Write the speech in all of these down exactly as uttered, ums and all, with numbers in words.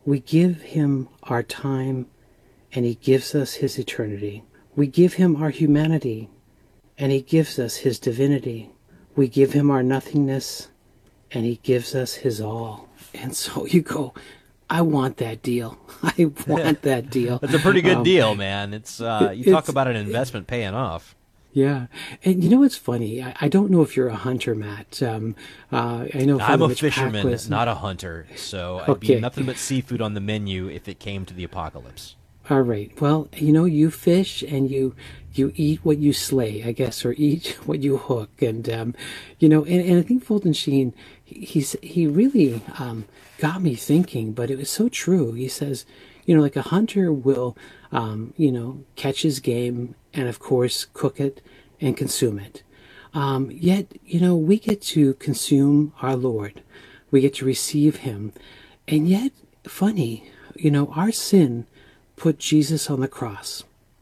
We give him our time, and he gives us his eternity. We give him our humanity, and he gives us his divinity. We give him our nothingness, and he gives us his all. And so you go, I want that deal. I want that deal. It's a pretty good um, deal, man. It's uh, you it's, talk about an investment paying off. Yeah. And you know what's funny? I, I don't know if you're a hunter, Matt. Um, uh, I know I'm a Mitch fisherman, Packwist, not a hunter, so I'd Okay. be nothing but seafood on the menu if it came to the apocalypse. All right. Well, you know, you fish and you you eat what you slay, I guess, or eat what you hook. And, um, you know, and, and I think Fulton Sheen, he- he's, he really um, got me thinking, but it was so true. He says, you know, like a hunter will, um, you know, catch his game and, of course, cook it and consume it. Um, yet, you know, we get to consume our Lord. We get to receive him. And yet, funny, you know, our sin put Jesus on the cross.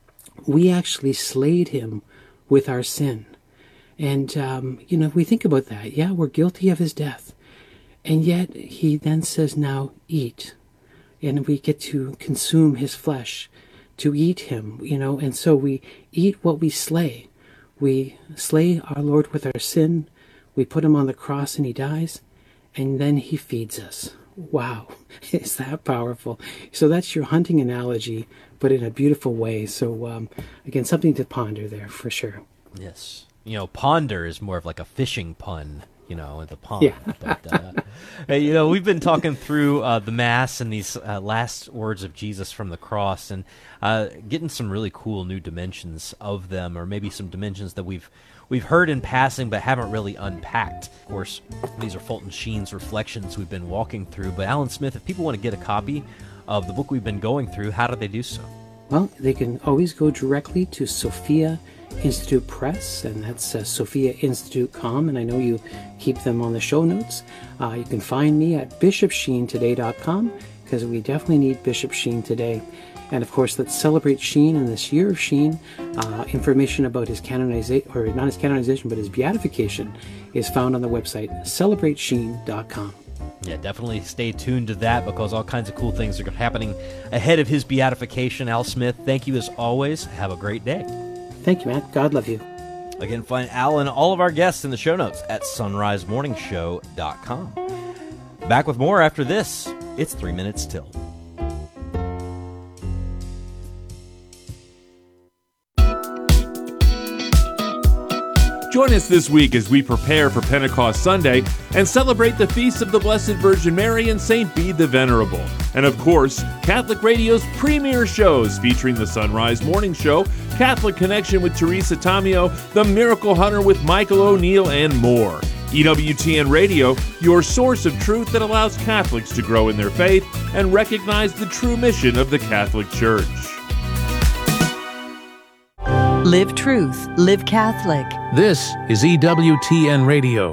We actually slayed him with our sin. And, um, you know, if we think about that, yeah, we're guilty of his death. And yet he then says, now eat. And we get to consume his flesh, to eat him, you know. And so we eat what we slay. We slay our Lord with our sin. We put him on the cross and he dies. And then he feeds us. Wow, is that powerful? So that's your hunting analogy, but in a beautiful way. So um, again, something to ponder there for sure. Yes. You know, ponder is more of like a fishing pun, you know, at the pond. Yeah. But, uh, hey, you know, we've been talking through uh, the Mass and these uh, last words of Jesus from the cross and uh, getting some really cool new dimensions of them, or maybe some dimensions that we've we've heard in passing but haven't really unpacked. Of course, these are Fulton Sheen's reflections we've been walking through. But Alan Smith, if people want to get a copy of the book we've been going through, how do they do so? Well, they can always go directly to Sophia Institute Press, and that's uh, sophia institute dot com, and I know you keep them on the show notes. Uh, you can find me at bishop sheen today dot com, because we definitely need Bishop Sheen today. And of course, let's celebrate Sheen in this year of Sheen. Uh, information about his canonization, or not his canonization, but his beatification, is found on the website celebrate sheen dot com. Yeah, definitely stay tuned to that, because all kinds of cool things are happening ahead of his beatification. Al Smith, thank you as always. Have a great day. Thank you, Matt. God love you. Again, find Al and all of our guests in the show notes at sunrise morning show dot com. Back with more after this. It's three minutes till. Join us this week as we prepare for Pentecost Sunday and celebrate the feasts of the Blessed Virgin Mary and Saint Bede the Venerable. And of course, Catholic Radio's premier shows featuring the Sunrise Morning Show, Catholic Connection with Teresa Tamio, The Miracle Hunter with Michael O'Neill, and more. E W T N Radio, your source of truth that allows Catholics to grow in their faith and recognize the true mission of the Catholic Church. Live truth, live Catholic. This is E W T N Radio.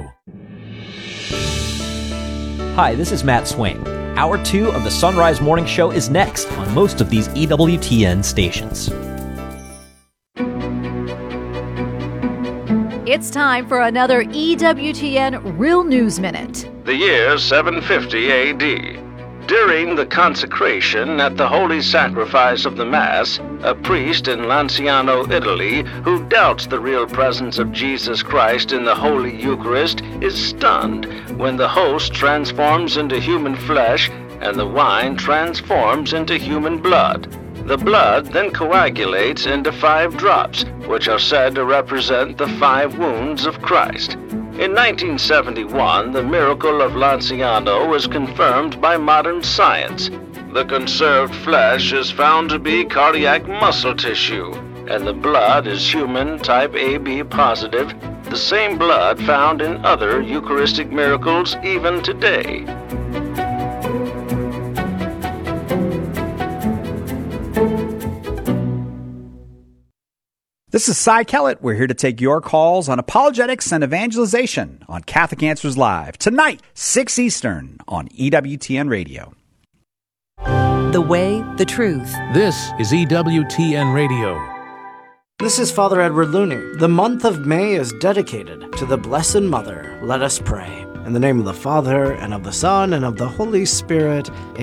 Hi, this is Matt Swain. Hour two of the Sunrise Morning Show is next on most of these E W T N stations. It's time for another E W T N Real News Minute. The year seven fifty A D. During the consecration at the Holy Sacrifice of the Mass, a priest in Lanciano, Italy, who doubts the real presence of Jesus Christ in the Holy Eucharist, is stunned when the host transforms into human flesh and the wine transforms into human blood. The blood then coagulates into five drops, which are said to represent the five wounds of Christ. In nineteen seventy-one, the miracle of Lanciano was confirmed by modern science. The conserved flesh is found to be cardiac muscle tissue, and the blood is human type A B positive, the same blood found in other Eucharistic miracles even today. This is Cy Kellett. We're here to take your calls on apologetics and evangelization on Catholic Answers Live, tonight, six Eastern, on E W T N Radio. The way, the truth. This is E W T N Radio. This is Father Edward Looney. The month of May is dedicated to the Blessed Mother. Let us pray. In the name of the Father, and of the Son, and of the Holy Spirit,